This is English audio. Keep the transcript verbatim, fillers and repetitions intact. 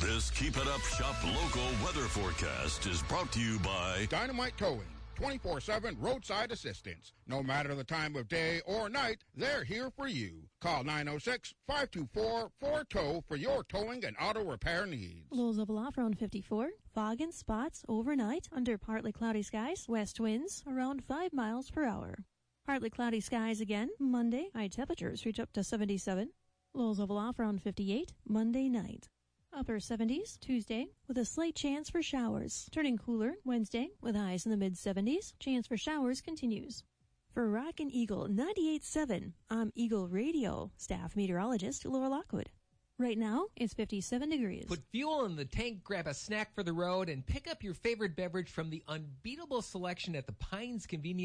This Keep It Up Shop local weather forecast is brought to you by Dynamite Towing, twenty-four seven roadside assistance. No matter the time of day or night, they're here for you. Call nine oh six, five two four, four T O W for your towing and auto repair needs. Lows of aloft around fifty-four. Fog and spots overnight under partly cloudy skies. West winds around five miles per hour. Partly cloudy skies again. Monday, high temperatures reach up to seventy-seven. Lows of aloft around fifty-eight. Monday night. Upper seventies Tuesday with a slight chance for showers. Turning cooler Wednesday with highs in the mid-seventies. Chance for showers continues. For Rockin' Eagle ninety-eight point seven, I'm Eagle Radio staff meteorologist Laura Lockwood. Right now, it's fifty-seven degrees. Put fuel in the tank, grab a snack for the road, and pick up your favorite beverage from the unbeatable selection at the Pines Convenience